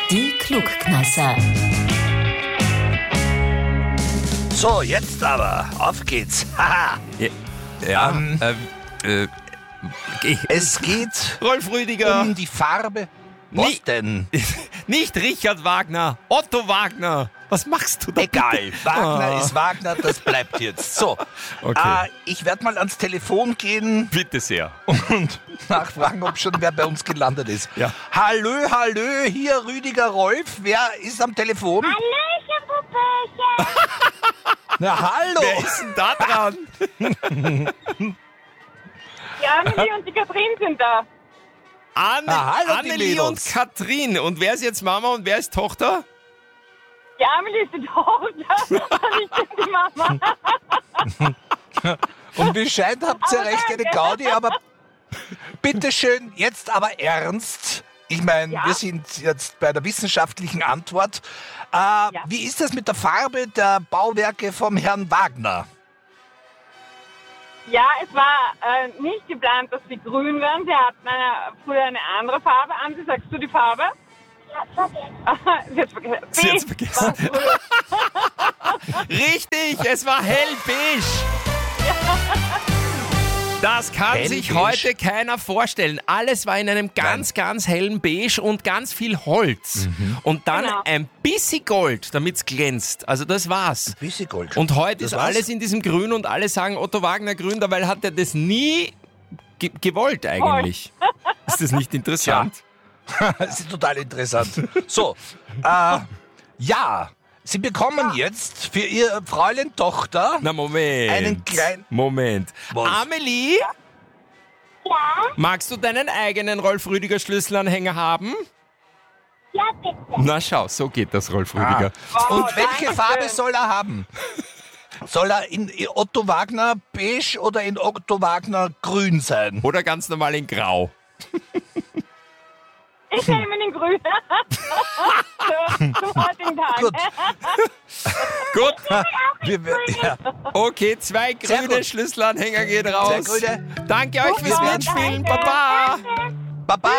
Die Klugkneisser. So, jetzt aber, auf geht's. Haha. Es geht Rolf Rüdiger. um die Farbe. Was denn? Nicht Richard Wagner, Otto Wagner. Was machst du da? Egal, Wagner ist Wagner, das bleibt jetzt. So, Okay. ich werde mal ans Telefon gehen Bitte sehr. und nachfragen, ob schon wer bei uns gelandet ist. Ja. Hallo, hier Rüdiger Rolf. Wer ist am Telefon? Hallöchen, Puppöchen. Na, hallo. Wer ist denn da dran? Die Amelie und die Katrin sind da. Hallo, die Annelie und Mädels. Katrin. Und wer ist jetzt Mama und wer ist Tochter? Die Amelie ist die Tochter und ich bin die Mama. Und wie scheint, habt ihr Aber recht eine danke. Gaudi, aber bitteschön, jetzt aber ernst. Ich meine, Ja? wir sind jetzt bei der wissenschaftlichen Antwort. Wie ist das mit der Farbe der Bauwerke vom Herrn Wagner? Ja, es war nicht geplant, dass sie grün werden. Sie hatten früher eine andere Farbe. Ansi, sagst du die Farbe? Sie hat's vergessen. Sie hat's vergessen. War früher. Richtig, es war hellbeige. Das kann sich Hellbeige? heute keiner vorstellen. Alles war in einem ganz hellen Beige und ganz viel Holz. Und dann Genau. ein bisschen Gold, damit's glänzt. Also das war's. Bisschen Gold. Und heute Das ist war's? alles in diesem Grün und alle sagen Otto Wagner grün, dabei hat er das nie gewollt eigentlich. Ist das nicht interessant? Das ist total interessant. So, ja, Sie bekommen jetzt für Ihr Fräulein Tochter Na Moment. einen kleinen... Moment. Was? Amelie, Ja, magst du deinen eigenen Rolf Rüdiger Schlüsselanhänger haben? ja, bitte. Na schau, so geht das, Rolf Rüdiger. Und welche Dankeschön. Farbe soll er haben? Soll er in Otto Wagner beige oder in Otto Wagner grün sein? Oder ganz normal in Grau. Ich nehme den Grün. Zum heutigen Tag. Gut. Gut, Ja, okay, 2 Sehr grüne gut. Schlüsselanhänger gehen raus. Sehr grüne. Danke euch fürs Wir werden Mitspielen, Danke. Baba. Baba.